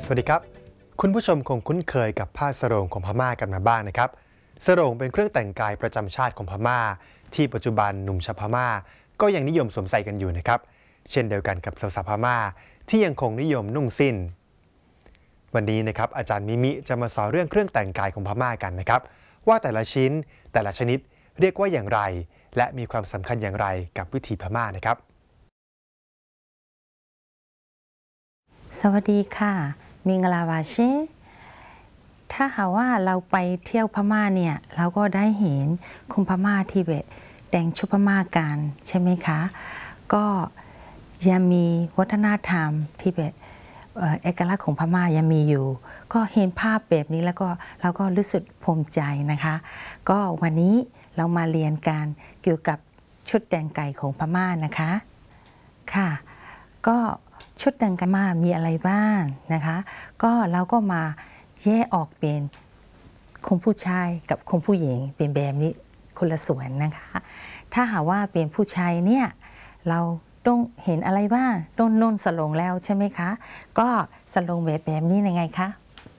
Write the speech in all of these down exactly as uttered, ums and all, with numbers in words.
วัสดีครับคุณผู้ชมคงคุ้นเคยกับผ้าสโรงของพม่ากันมาบ้างนะครับสโรงเป็นเครื่องแต่งกายประจำชาติของพม่าที่ปัจจุบันหนุ่มชาวพม่าก็ยังนิยมสวมใส่กันอยู่นะครับเช่นเดียวกันกับสาวๆพม่าที่ยังคงนิยมนุ่งสิ้นวันนี้นะครับอาจารย์มิมิจะมาสอนเรื่องเครื่องแต่งกายของพม่ากันนะครับว่าแต่ละชิ้นแต่ละชนิดเรียกว่าอย่างไรและมีความสำคัญอย่างไรกับวิถีพม่านะครับสวัสดีค่ะมิงลาวาชิถ้าหากว่าเราไปเที่ยวพม่าเนี่ยเราก็ได้เห็นคนพม่าที่แบบแต่งชุดพม่ากันใช่ไหมคะก็ยังมีวัฒนธรรมที่แบบเอกลักษณ์ของพม่ายังมีอยู่ก็เห็นภาพแบบนี้แล้วก็เราก็รู้สึกภูมิใจนะคะก็วันนี้เรามาเรียนกันเกี่ยวกับชุดแต่งกายของพม่านะคะค่ะก็ชุดแต่งกายมามีอะไรบ้างนะคะก็เราก็มาแยกออกเป็นคนผู้ชายกับคนผู้หญิงเป็นแบบนี้คนละส่วนนะคะถ้าหากว่าเป็นผู้ชายเนี่ยเราต้องเห็นอะไรบ้างต้นน่นสลงแล้วใช่ไหมคะก็สลงแบบแบบนี้ยังไงคะ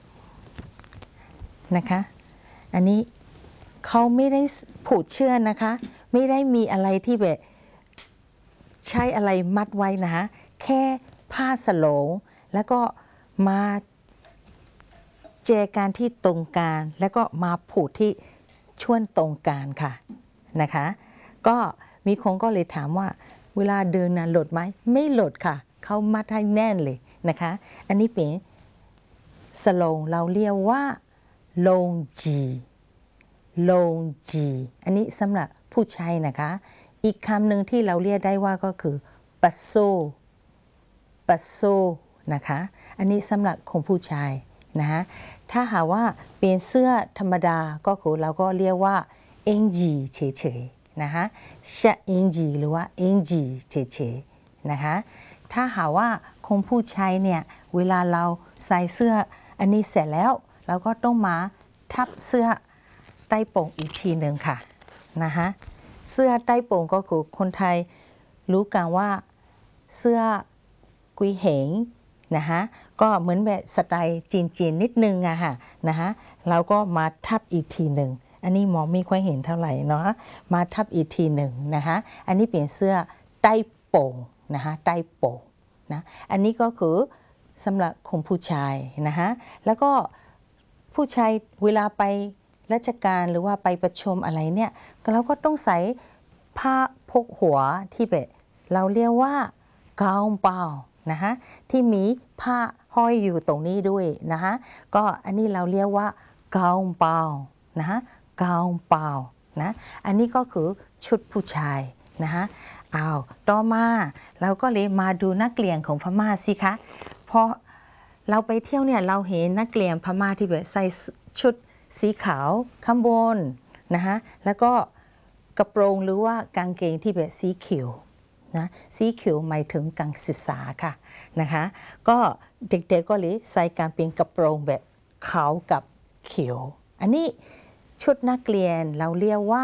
นะคะอันนี้เขาไม่ได้ผูกเชือกนะคะไม่ได้มีอะไรที่แบบใช้อะไรมัดไว้นะคะแค่ผ้าสโลงแล้วก็มาเจกันที่ตรงกลางแล้วก็มาผูกที่ช่วงตรงกลางค่ะนะคะก็มีคนก็เลยถามว่าเวลาเดินนะหลดไหมไม่หลดค่ะเขามัดให้แน่นเลยนะคะอันนี้เป็นสโลงเราเรียกว่าลงจีลงจีอันนี้สำหรับผู้ชายนะคะอีกคำหนึ่งที่เราเรียกได้ว่าก็คือปัสโซปัสโซนะคะอันนี้สำหรับคนผู้ชายนะคะถ้าหากว่าเป็นเสื้อธรรมดาก็คือเราก็เรียกว่าเอ็งจีเฉยๆนะคะชะเอ็งจีหรือว่าเอ็งจีเฉยๆนะคะถ้าหากว่าคนผู้ชายเนี่ยเวลาเราใส่เสื้ออันนี้เสร็จแล้วเราก็ต้องมาทับเสื้อใต้โป่งอีกทีหนึ่งค่ะนะคะเสื้อใต้โป่งก็คือคนไทยรู้กันว่าเสื้อกุยเหงนะคะก็เหมือนแบบสไตล์จีนๆนิดนึงอะค่ะนะคะเราก็มาทับอีกทีหนึ่งอันนี้หมอไม่ค่อยเห็นเท่าไหร่เนาะมาทับอีกทีหนึ่งนะคะอันนี้เป็นเสื้อใต้โป่งนะคะใต้โป่งนะอันนี้ก็คือสำหรับคนผู้ชายนะคะแล้วก็ผู้ชายเวลาไปราชการหรือว่าไปประชุมอะไรเนี่ยเราก็ต้องใส่ผ้าพกหัวที่แบบเราเรียกว่าเกาเปานะคะที่มีผ้าห้อยอยู่ตรงนี้ด้วยนะคะก็อันนี้เราเรียกว่าเกาเปานะคะเกาเปานะอันนี้ก็คือชุดผู้ชายนะคะเอาต่อมาเราก็เลยมาดูนักเรียนของพม่าสิคะพอเราไปเที่ยวเนี่ยเราเห็นนักเรียนพม่าที่แบบใส่ชุดสีขาวข้างบนนะคะแล้วก็กระโปรงหรือว่ากางเกงที่แบบสีเขียวนะสีเขียวหมายถึงการศึกษาค่ะนะคะก็เด็กๆก็เลยใส่การเป็นกระโปรงแบบขาวกับเขียวอันนี้ชุดนักเรียนเราเรียกว่า